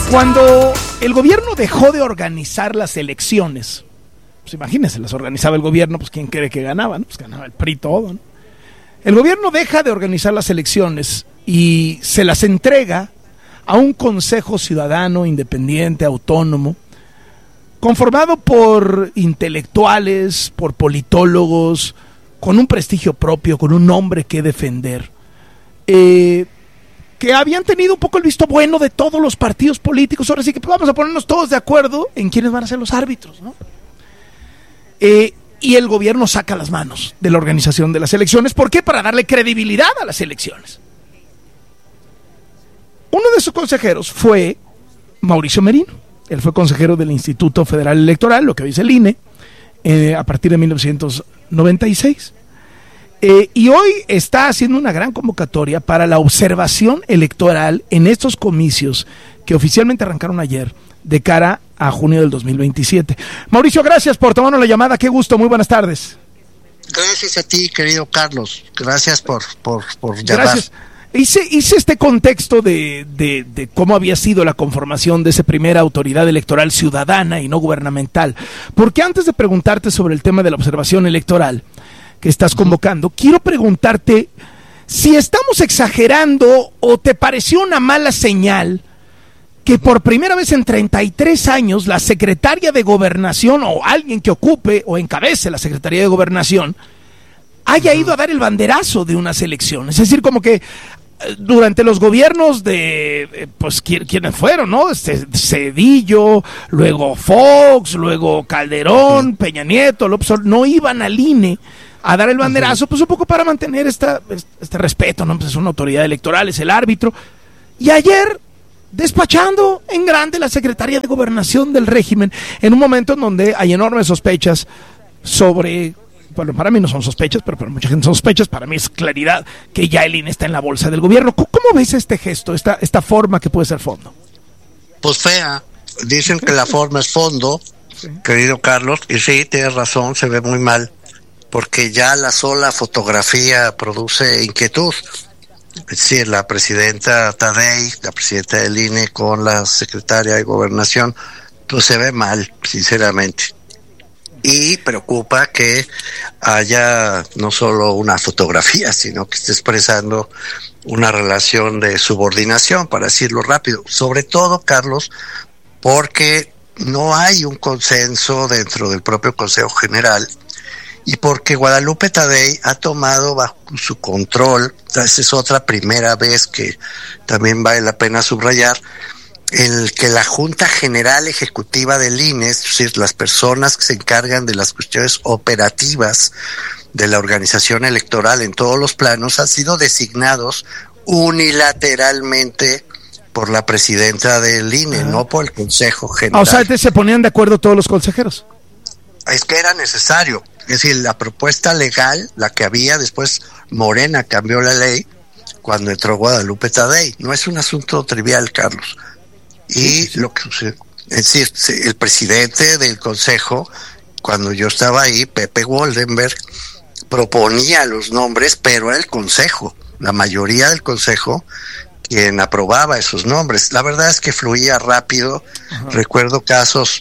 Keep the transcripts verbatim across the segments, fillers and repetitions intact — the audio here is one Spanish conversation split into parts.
Cuando el gobierno dejó de organizar las elecciones, pues imagínense, las organizaba el gobierno, pues ¿quién cree que ganaba? ¿No? Pues ganaba el P R I todo, ¿no? El gobierno deja de organizar las elecciones y se las entrega a un consejo ciudadano independiente, autónomo, conformado por intelectuales, por politólogos, con un prestigio propio, con un nombre que defender, eh, que habían tenido un poco el visto bueno de todos los partidos políticos. Ahora sí que pues, vamos a ponernos todos de acuerdo en quiénes van a ser los árbitros, ¿no? Eh, y el gobierno saca las manos de la organización de las elecciones. ¿Por qué? Para darle credibilidad a las elecciones. Uno de sus consejeros fue Mauricio Merino. Él fue consejero del Instituto Federal Electoral, lo que hoy es el I N E, eh, a partir de mil novecientos noventa y seis. Eh, y hoy está haciendo una gran convocatoria para la observación electoral en estos comicios que oficialmente arrancaron ayer de cara a junio del dos mil veintisiete. Mauricio, gracias por tomarnos la llamada. Qué gusto, muy buenas tardes. Gracias a ti, querido Carlos. Gracias por, por, por llamar. Gracias. Hice, hice este contexto de, de, de cómo había sido la conformación de esa primera autoridad electoral ciudadana y no gubernamental, porque antes de preguntarte sobre el tema de la observación electoral que estás convocando, quiero preguntarte si estamos exagerando o te pareció una mala señal que por primera vez en treinta y tres años la secretaria de Gobernación o alguien que ocupe o encabece la Secretaría de Gobernación haya ido a dar el banderazo de unas elecciones. Es decir, como que durante los gobiernos de, pues, ¿quiénes fueron, no? Este, Zedillo, luego Fox, luego Calderón, Peña Nieto, López Obrador, no iban al I N E a dar el banderazo, pues un poco para mantener esta, este respeto, ¿no? Pues es una autoridad electoral, es el árbitro. Y ayer, despachando en grande la Secretaría de Gobernación del régimen, en un momento en donde hay enormes sospechas sobre... Bueno, para mí no son sospechas, pero para mucha gente son sospechas. Para mí es claridad que ya el I N E está en la bolsa del gobierno. ¿Cómo, cómo ves este gesto, esta, esta forma que puede ser fondo? Pues fea. Dicen que la forma es fondo, sí. Querido Carlos, y sí, tienes razón, se ve muy mal, porque ya la sola fotografía produce inquietud. Es decir, la presidenta Taddei, la presidenta del I N E con la secretaria de Gobernación, pues se ve mal, sinceramente. Y preocupa que haya no solo una fotografía, sino que esté expresando una relación de subordinación, para decirlo rápido. Sobre todo, Carlos, porque no hay un consenso dentro del propio Consejo General y porque Guadalupe Taddei ha tomado bajo su control, esa es otra primera vez que también vale la pena subrayar, el que la Junta General Ejecutiva del I N E, es decir, las personas que se encargan de las cuestiones operativas de la organización electoral en todos los planos, han sido designados unilateralmente por la presidenta del I N E, ah. no por el Consejo General. O sea, ¿se ponían de acuerdo todos los consejeros? Es que era necesario. Es decir, la propuesta legal, la que había, después Morena cambió la ley cuando entró Guadalupe Taddei. No es un asunto trivial, Carlos. Y lo que sucede, es decir, el presidente del consejo, cuando yo estaba ahí, Pepe Woldenberg, proponía los nombres, pero era el consejo, la mayoría del consejo, quien aprobaba esos nombres. La verdad es que fluía rápido. Ajá. Recuerdo casos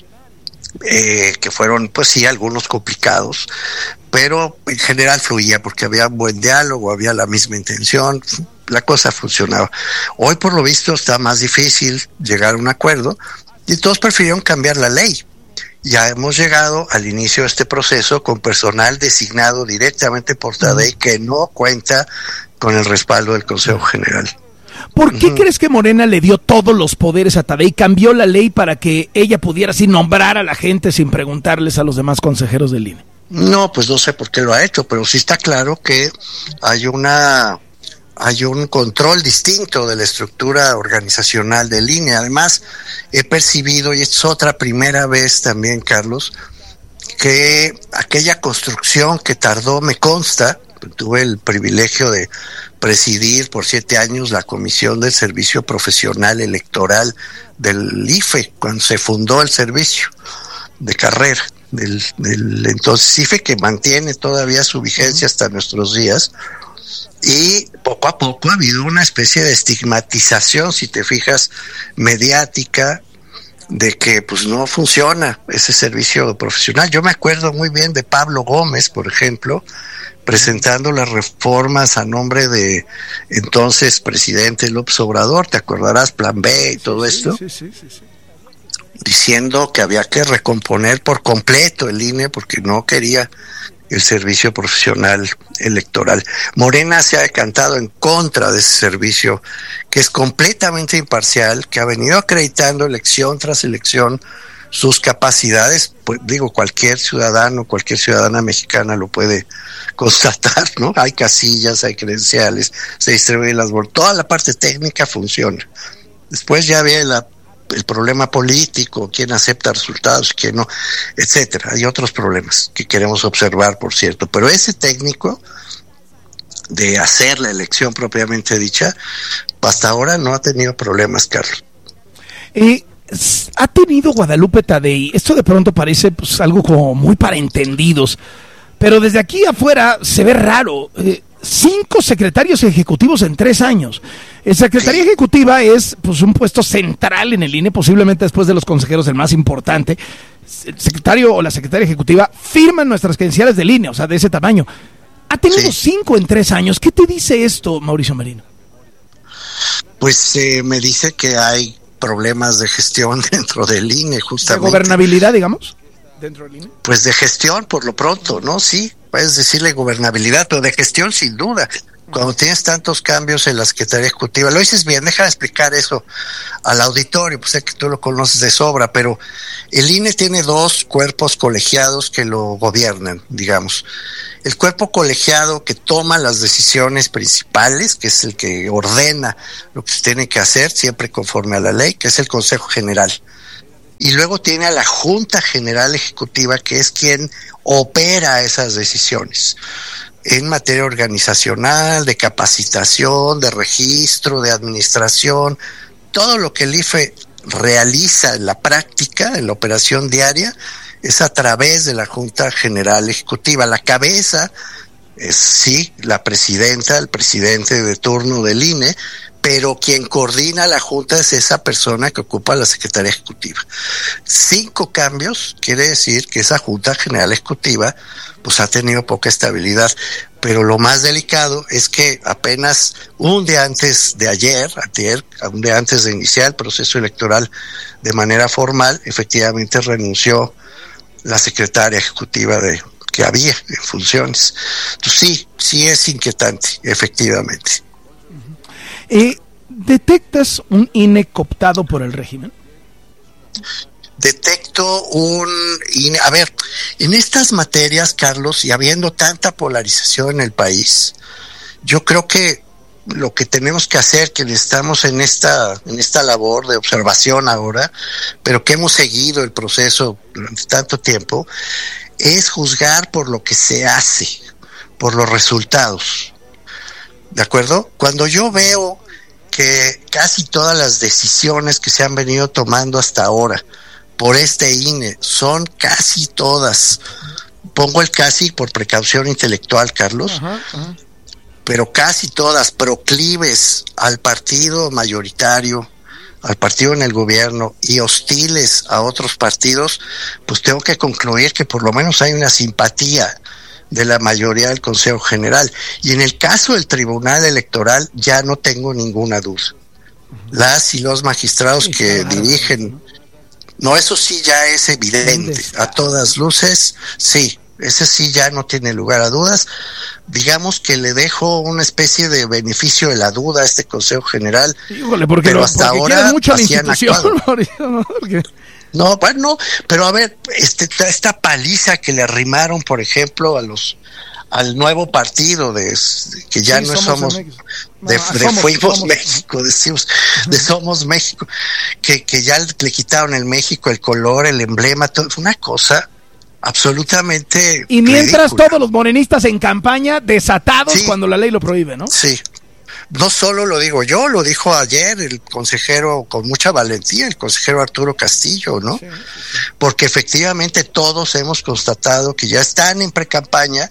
eh, que fueron, pues sí, algunos complicados, pero en general fluía porque había buen diálogo, había la misma intención. La cosa funcionaba. Hoy, por lo visto, está más difícil llegar a un acuerdo y todos prefirieron cambiar la ley. Ya hemos llegado al inicio de este proceso con personal designado directamente por Taddei que no cuenta con el respaldo del Consejo General. ¿Por qué uh-huh. crees que Morena le dio todos los poderes a Taddei? ¿Cambió la ley para que ella pudiera así nombrar a la gente sin preguntarles a los demás consejeros del I N E? No, pues no sé por qué lo ha hecho, pero sí está claro que hay una... hay un control distinto de la estructura organizacional del I N E. Además, he percibido, y es otra primera vez también, Carlos, que aquella construcción que tardó, me consta, tuve el privilegio de presidir por siete años la Comisión del Servicio Profesional Electoral del I F E, cuando se fundó el servicio de carrera del, del entonces I F E, que mantiene todavía su vigencia hasta nuestros días. y poco a poco ha habido una especie de estigmatización, si te fijas, mediática, de que pues no funciona ese servicio profesional. Yo me acuerdo muy bien de Pablo Gómez, por ejemplo, presentando las reformas a nombre de entonces presidente López Obrador, te acordarás, Plan B y todo sí, esto, sí, sí, sí, sí. diciendo que había que recomponer por completo el I N E porque no quería el servicio profesional electoral. Morena se ha decantado en contra de ese servicio, que es completamente imparcial, que ha venido acreditando elección tras elección sus capacidades. Pues digo, cualquier ciudadano, cualquier ciudadana mexicana lo puede constatar, ¿no? Hay casillas, hay credenciales, se distribuyen las bolsas, toda la parte técnica funciona. Después ya viene la el problema político, quién acepta resultados, quién no, etcétera. Hay otros problemas que queremos observar, por cierto, pero ese técnico de hacer la elección propiamente dicha, hasta ahora no ha tenido problemas, Carlos. Eh, ha tenido Guadalupe Tadei, esto de pronto parece pues algo como muy para entendidos, pero desde aquí afuera se ve raro. Eh, cinco secretarios ejecutivos en tres años. El secretaría Sí. ejecutiva es pues un puesto central en el I N E, posiblemente después de los consejeros el más importante. El secretario o la secretaria ejecutiva firman nuestras credenciales del I N E, o sea, de ese tamaño. Ha tenido Sí. cinco en tres años. ¿Qué te dice esto, Mauricio Merino? Pues eh, me dice que hay problemas de gestión dentro del I N E, ¿De justamente. gobernabilidad, digamos? Dentro del I N E. Pues de gestión, por lo pronto, ¿no? Sí, puedes decirle gobernabilidad, pero de gestión sin duda. Cuando tienes tantos cambios en la Secretaría Ejecutiva, lo dices bien, déjame explicar eso al auditorio, pues sé que tú lo conoces de sobra, pero el I N E tiene dos cuerpos colegiados que lo gobiernan, digamos. El cuerpo colegiado que toma las decisiones principales, que es el que ordena lo que se tiene que hacer, siempre conforme a la ley, que es el Consejo General. Y luego tiene a la Junta General Ejecutiva, que es quien opera esas decisiones en materia organizacional, de capacitación, de registro, de administración, todo lo que el I F E realiza en la práctica, en la operación diaria, es a través de la Junta General Ejecutiva. La cabeza es sí la presidenta, el presidente de turno del I N E, pero quien coordina la Junta es esa persona que ocupa la Secretaría Ejecutiva. Cinco cambios quiere decir que esa Junta General Ejecutiva pues ha tenido poca estabilidad, pero lo más delicado es que apenas un día antes de ayer, ayer, un día antes de iniciar el proceso electoral de manera formal, efectivamente renunció la Secretaria Ejecutiva de que había en funciones. Entonces sí, sí es inquietante, efectivamente. Eh, ¿Detectas un I N E cooptado por el régimen? Detecto un... A ver, en estas materias, Carlos, y habiendo tanta polarización en el país, yo creo que lo que tenemos que hacer, que estamos en esta, en esta labor de observación ahora, pero que hemos seguido el proceso durante tanto tiempo, es juzgar por lo que se hace, por los resultados. ¿De acuerdo? Cuando yo veo que casi todas las decisiones que se han venido tomando hasta ahora por este I N E son casi todas, pongo el casi por precaución intelectual, Carlos, ajá, ajá. pero casi todas proclives al partido mayoritario, al partido en el gobierno y hostiles a otros partidos, pues tengo que concluir que por lo menos hay una simpatía de la mayoría del Consejo General. Y en el caso del Tribunal Electoral ya no tengo ninguna duda. Las y los magistrados sí, que claro, dirigen, no, eso sí ya es evidente, a todas luces, sí, ese sí ya no tiene lugar a dudas. Digamos que le dejo una especie de beneficio de la duda a este Consejo General, Híjole, porque pero lo, hasta porque ahora mucho así han actuado. ¿no? Porque... No, bueno, pero a ver, este, esta paliza que le arrimaron, por ejemplo, a los al nuevo partido de que ya sí, no somos, somos de, no, de somos, Fuimos somos, México, decimos, uh-huh. de Somos México, que, que ya le quitaron el México, el color, el emblema, todo, una cosa absolutamente y mientras ridícula. Todos los morenistas en campaña desatados sí, cuando la ley lo prohíbe, ¿no? Sí. No solo lo digo yo, lo dijo ayer el consejero con mucha valentía, el consejero Arturo Castillo, ¿no? Sí, sí, sí. Porque efectivamente todos hemos constatado que ya están en precampaña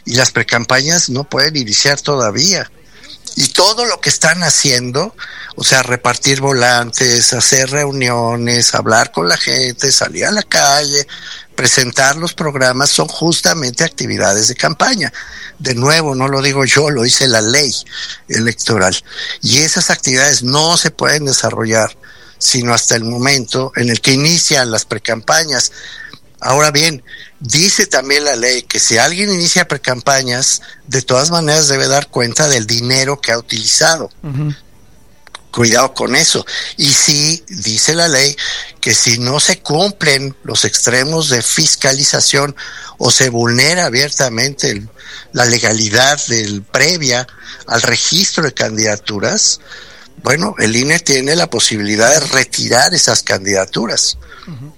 y las precampañas no pueden iniciar todavía. Y todo lo que están haciendo, o sea, repartir volantes, hacer reuniones, hablar con la gente, salir a la calle, presentar los programas, son justamente actividades de campaña. De nuevo, no lo digo yo, lo dice la ley electoral. Y esas actividades no se pueden desarrollar sino hasta el momento en el que inician las precampañas. Ahora bien, dice también la ley que si alguien inicia precampañas, de todas maneras debe dar cuenta del dinero que ha utilizado. Uh-huh. Cuidado con eso. Y sí, dice la ley que si no se cumplen los extremos de fiscalización o se vulnera abiertamente el, la legalidad del previa al registro de candidaturas, bueno, el I N E tiene la posibilidad de retirar esas candidaturas. Uh-huh.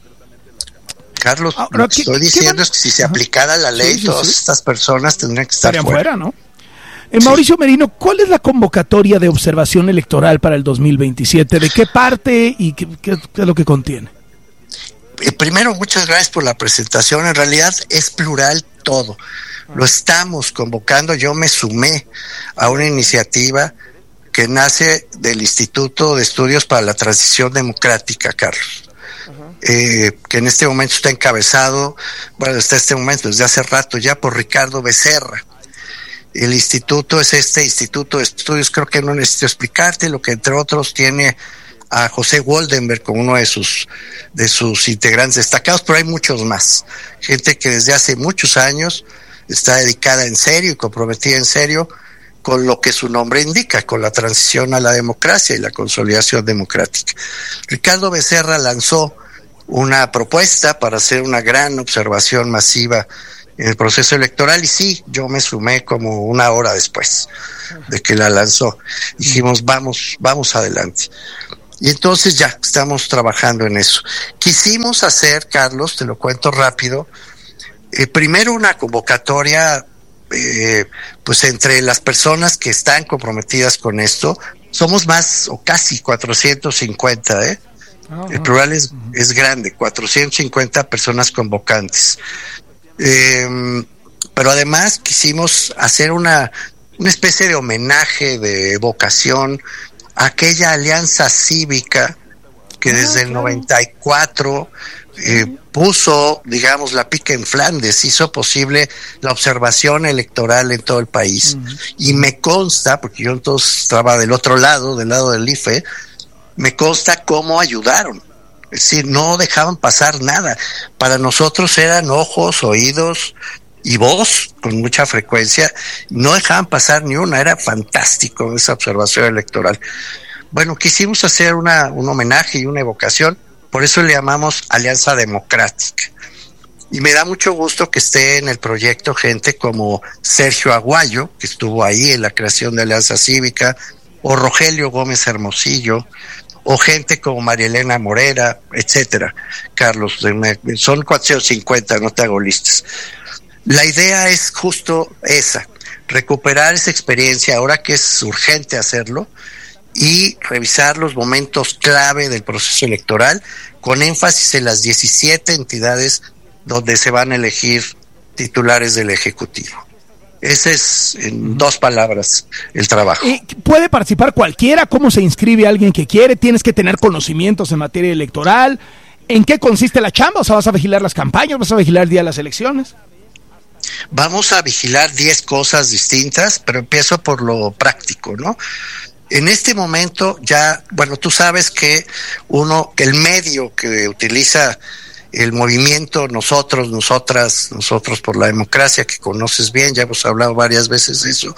Carlos, Ahora, lo que estoy ¿qué, diciendo qué es que si se Ajá. aplicara la ley, sí, sí, todas sí. estas personas tendrían que estar fuera. fuera, ¿no? Eh, sí. Mauricio Merino, ¿cuál es la convocatoria de observación electoral para el dos mil veintisiete? ¿De qué parte y qué, qué, qué es lo que contiene? Eh, primero, muchas gracias por la presentación. En realidad es plural todo. Lo estamos convocando. Yo me sumé a una iniciativa que nace del Instituto de Estudios para la Transición Democrática, Carlos. Uh-huh. Eh, que en este momento está encabezado, bueno, hasta este momento, desde hace rato ya, por Ricardo Becerra. El instituto es este Instituto de Estudios, creo que no necesito explicarte, lo que entre otros tiene a José Woldenberg como uno de sus, de sus integrantes destacados, pero hay muchos más. Gente que desde hace muchos años está dedicada en serio y comprometida en serio con lo que su nombre indica, con la transición a la democracia y la consolidación democrática. Ricardo Becerra lanzó una propuesta para hacer una gran observación masiva en el proceso electoral y sí, yo me sumé como una hora después de que la lanzó. Dijimos, vamos, vamos adelante. Y entonces ya estamos trabajando en eso. Quisimos hacer, Carlos, te lo cuento rápido, eh, primero una convocatoria Eh, pues entre las personas que están comprometidas con esto. Somos más o casi cuatrocientos cincuenta, ¿eh? Oh, el plural es, uh-huh. es grande, cuatrocientos cincuenta personas convocantes. Eh, pero además quisimos hacer una, una especie de homenaje, de evocación a aquella alianza cívica que oh, desde el claro. noventa y cuatro Eh, puso, digamos, la pica en Flandes, hizo posible la observación electoral en todo el país. Uh-huh. Y me consta, porque yo entonces estaba del otro lado, del lado del I F E, me consta cómo ayudaron. Es decir, no dejaban pasar nada. Para nosotros eran ojos, oídos y voz con mucha frecuencia. No dejaban pasar ni una, era fantástico esa observación electoral. Bueno, quisimos hacer una, un homenaje y una evocación. Por eso le llamamos Alianza Democrática. Y me da mucho gusto que esté en el proyecto gente como Sergio Aguayo, que estuvo ahí en la creación de Alianza Cívica, o Rogelio Gómez Hermosillo, o gente como María Elena Morera, etcétera. Carlos, son cuatrocientos cincuenta, no te hago listas. La idea es justo esa, recuperar esa experiencia ahora que es urgente hacerlo, y revisar los momentos clave del proceso electoral con énfasis en las diecisiete entidades donde se van a elegir titulares del Ejecutivo. Ese es, en dos palabras, el trabajo. ¿Puede participar cualquiera? ¿Cómo se inscribe alguien que quiere? ¿Tienes que tener conocimientos en materia electoral? ¿En qué consiste la chamba? O sea, ¿vas a vigilar las campañas? ¿Vas a vigilar el día de las elecciones? Vamos a vigilar diez cosas distintas, pero empiezo por lo práctico, ¿no? En este momento ya, bueno, tú sabes que uno, que el medio que utiliza el movimiento, nosotros, nosotras, nosotros por la democracia, que conoces bien, ya hemos hablado varias veces de eso,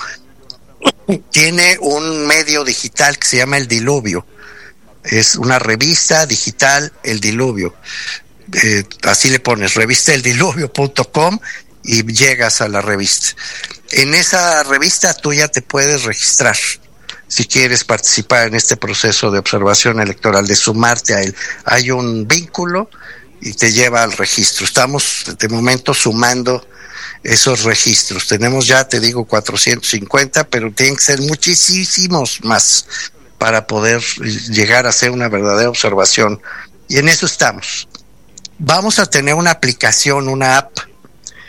tiene un medio digital que se llama El Diluvio. Es una revista digital, El Diluvio. Eh, así le pones, revista el diluvio punto com y llegas a la revista. En esa revista tú ya te puedes registrar si quieres participar en este proceso de observación electoral, de sumarte a él. Hay un vínculo y te lleva al registro. Estamos de momento sumando esos registros. Tenemos ya, te digo, cuatrocientos cincuenta, pero tienen que ser muchísimos más para poder llegar a hacer una verdadera observación. Y en eso estamos. Vamos a tener una aplicación, una app,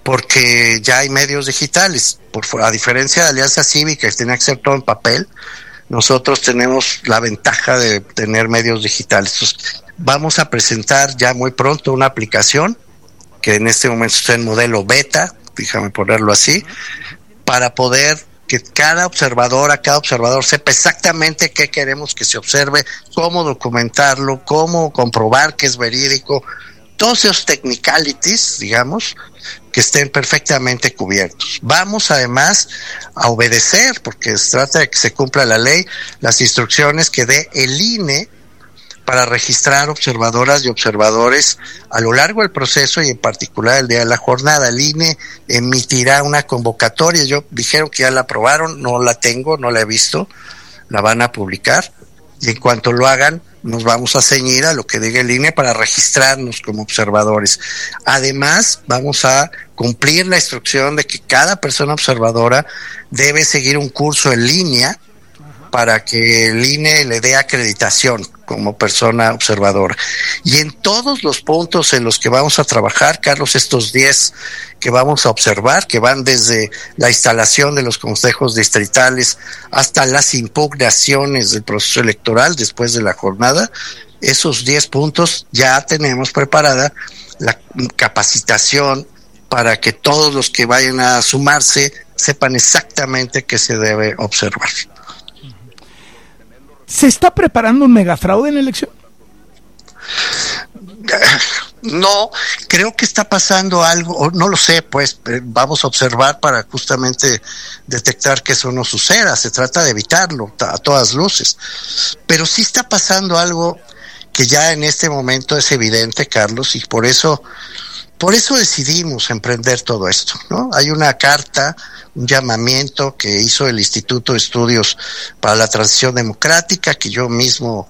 porque ya hay medios digitales. Por, a diferencia de Alianza Cívica, que tenía que ser todo en papel, nosotros tenemos la ventaja de tener medios digitales. Entonces, vamos a presentar ya muy pronto una aplicación que en este momento está en modelo beta, déjame ponerlo así, para poder que cada observadora, cada observador sepa exactamente qué queremos que se observe, cómo documentarlo, cómo comprobar que es verídico, todos esos technicalities, digamos, que estén perfectamente cubiertos. Vamos además a obedecer, porque se trata de que se cumpla la ley, las instrucciones que dé el I N E para registrar observadoras y observadores a lo largo del proceso y en particular el día de la jornada. El I N E emitirá una convocatoria. Yo dijeron que ya la aprobaron, no la tengo, no la he visto, la van a publicar y en cuanto lo hagan nos vamos a ceñir a lo que diga el I N E para registrarnos como observadores. Además, vamos a cumplir la instrucción de que cada persona observadora debe seguir un curso en línea para que el I N E le dé acreditación como persona observadora. Y en todos los puntos en los que vamos a trabajar, Carlos, estos diez que vamos a observar, que van desde la instalación de los consejos distritales hasta las impugnaciones del proceso electoral después de la jornada, esos diez puntos ya tenemos preparada la capacitación para que todos los que vayan a sumarse sepan exactamente qué se debe observar. ¿Se está preparando un megafraude en la elección? No, creo que está pasando algo, no lo sé, pues vamos a observar para justamente detectar que eso no suceda. Se trata de evitarlo a todas luces, pero sí está pasando algo que ya en este momento es evidente, Carlos, y por eso por eso decidimos emprender todo esto, ¿no? Hay una carta, un llamamiento que hizo el Instituto de Estudios para la Transición Democrática, que yo mismo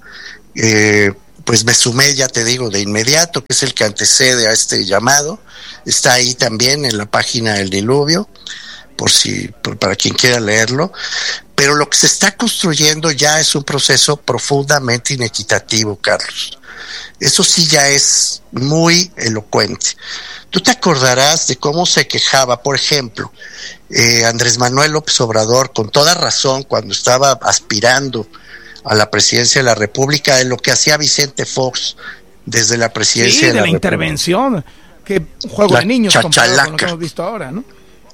eh, pues me sumé, ya te digo, de inmediato, que es el que antecede a este llamado. Está ahí también en la página del Diluvio, por si, por, para quien quiera leerlo. Pero lo que se está construyendo ya es un proceso profundamente inequitativo, Carlos. Eso sí ya es muy elocuente. Tú te acordarás de cómo se quejaba, por ejemplo, eh, Andrés Manuel López Obrador, con toda razón, cuando estaba aspirando a la presidencia de la República, de lo que hacía Vicente Fox desde la presidencia sí, de la, de la República. Intervención, que juego la de niños comparado con lo que chachalaca. hemos visto ahora, ¿no?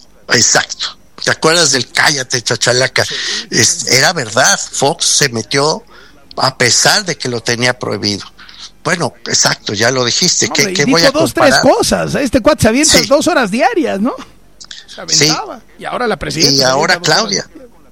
Exacto. ¿Te acuerdas del cállate, chachalaca? Sí. Es, era verdad, Fox se metió a pesar de que lo tenía prohibido. Bueno, exacto, ya lo dijiste. No, ¿Qué, ¿qué voy a dos, comparar? tres cosas. Este cuate se avienta sí. dos horas diarias, ¿no? Se aventaba. Sí. Y ahora la presidenta. Y ahora Claudia.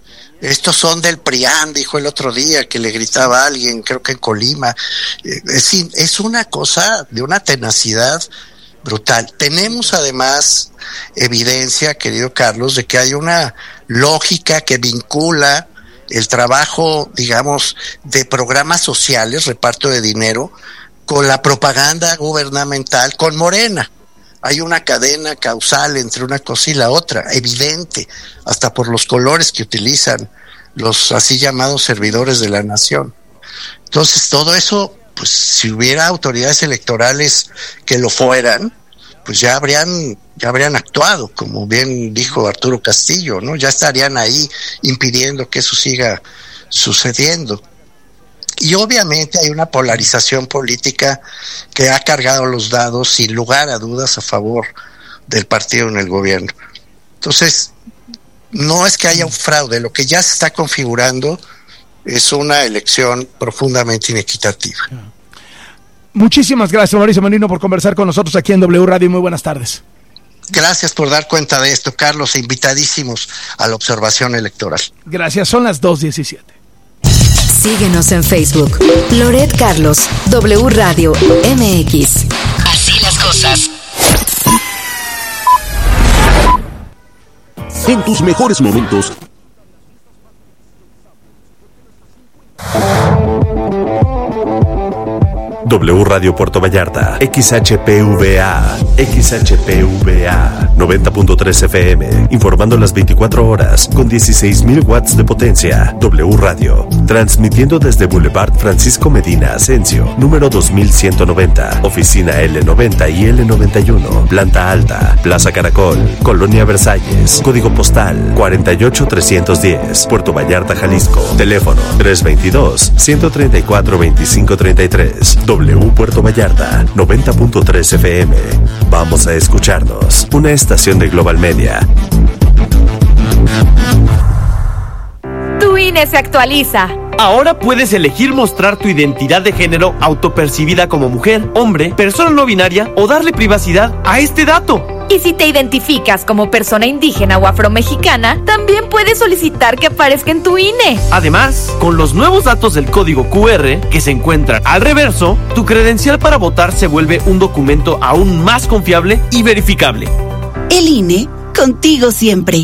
Estos son del PRIAN, dijo el otro día, que le gritaba a alguien, creo que en Colima. Es, es una cosa de una tenacidad brutal. Tenemos además evidencia, querido Carlos, de que hay una lógica que vincula el trabajo, digamos, de programas sociales, reparto de dinero, con la propaganda gubernamental, con Morena. Hay una cadena causal entre una cosa y la otra, evidente, hasta por los colores que utilizan los así llamados servidores de la nación. Entonces, todo eso, pues si hubiera autoridades electorales que lo fueran, pues ya habrían ya habrían actuado, como bien dijo Arturo Castillo, ¿no? Ya estarían ahí impidiendo que eso siga sucediendo. Y obviamente hay una polarización política que ha cargado los dados sin lugar a dudas a favor del partido en el gobierno. Entonces, no es que haya un fraude, lo que ya se está configurando es una elección profundamente inequitativa. Muchísimas gracias, Mauricio Menino, por conversar con nosotros aquí en W Radio. Muy buenas tardes. Gracias por dar cuenta de esto, Carlos, e invitadísimos a la observación electoral. Gracias, son las dos diecisiete. Síguenos en Facebook, Loret Carlos, W Radio M X. Así las cosas. En tus mejores momentos. W Radio Puerto Vallarta, X H P V A, X H P V A, noventa punto tres F M, informando las veinticuatro horas con dieciséis mil watts de potencia. W Radio, transmitiendo desde Boulevard Francisco Medina Asensio, número dos mil ciento noventa, oficina L noventa y L noventa y uno, planta alta, Plaza Caracol, Colonia Versalles, código postal cuarenta y ocho trescientos diez, Puerto Vallarta, Jalisco, teléfono tres veintidós, ciento treinta y cuatro, veinticinco treinta y tres. W Puerto Vallarta, noventa punto tres F M. Vamos a escucharnos. Una estación de Global Media. Tu I N E se actualiza. Ahora puedes elegir mostrar tu identidad de género autopercibida como mujer, hombre, persona no binaria o darle privacidad a este dato. Y si te identificas como persona indígena o afromexicana, también puedes solicitar que aparezca en tu I N E. Además, con los nuevos datos del código Q R que se encuentran al reverso, tu credencial para votar se vuelve un documento aún más confiable y verificable. El I N E, contigo siempre.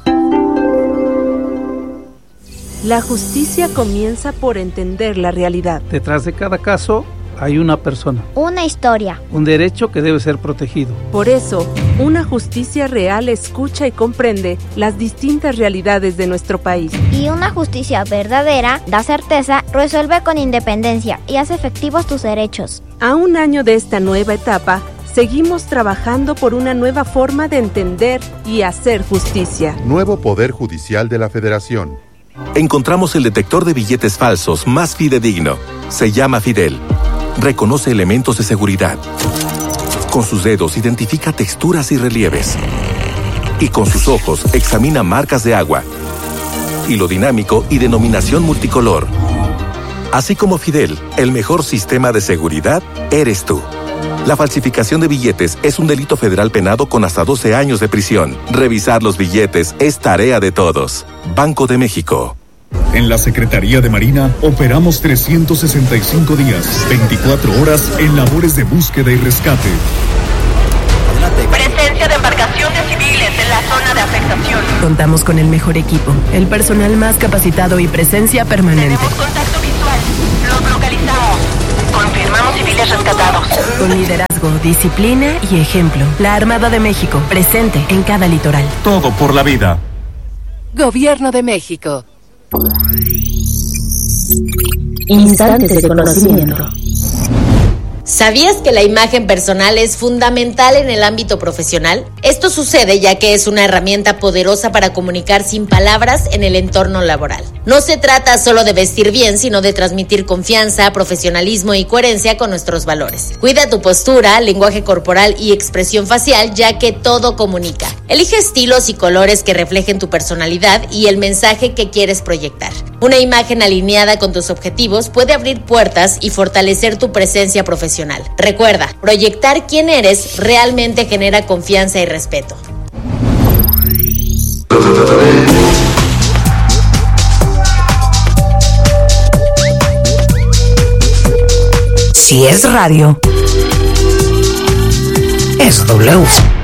La justicia comienza por entender la realidad. Detrás de cada caso hay una persona. Una historia. Un derecho que debe ser protegido. Por eso, una justicia real escucha y comprende las distintas realidades de nuestro país. Y una justicia verdadera da certeza, resuelve con independencia y hace efectivos tus derechos. A un año de esta nueva etapa, seguimos trabajando por una nueva forma de entender y hacer justicia. Nuevo Poder Judicial de la Federación. Encontramos el detector de billetes falsos más fidedigno. Se llama Fidel. Reconoce elementos de seguridad. Con sus dedos identifica texturas y relieves. Y con sus ojos examina marcas de agua, hilo dinámico y denominación multicolor. Así como Fidel, el mejor sistema de seguridad eres tú. La falsificación de billetes es un delito federal penado con hasta doce años de prisión. Revisar los billetes es tarea de todos. Banco de México. En la Secretaría de Marina operamos trescientos sesenta y cinco días, veinticuatro horas en labores de búsqueda y rescate. Presencia de embarcaciones civiles en la zona de afectación. Contamos con el mejor equipo, el personal más capacitado y presencia permanente. Tenemos contacto visual. Los localizamos. Confirmamos civiles rescatados. Con liderazgo, disciplina y ejemplo. La Armada de México, presente en cada litoral. Todo por la vida. Gobierno de México. Instantes de conocimiento. ¿Sabías que la imagen personal es fundamental en el ámbito profesional? Esto sucede ya que es una herramienta poderosa para comunicar sin palabras en el entorno laboral. No se trata solo de vestir bien, sino de transmitir confianza, profesionalismo y coherencia con nuestros valores. Cuida tu postura, lenguaje corporal y expresión facial, ya que todo comunica. Elige estilos y colores que reflejen tu personalidad y el mensaje que quieres proyectar. Una imagen alineada con tus objetivos puede abrir puertas y fortalecer tu presencia profesional. Recuerda, proyectar quién eres realmente genera confianza y respeto. Si es radio, es W.